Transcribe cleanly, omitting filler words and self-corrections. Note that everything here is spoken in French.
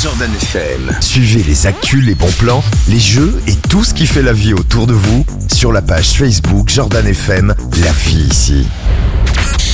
Jordan FM. Suivez les actus, les bons plans, les jeux et tout ce qui fait la vie autour de vous sur la page Facebook Jordan FM, la vie ici.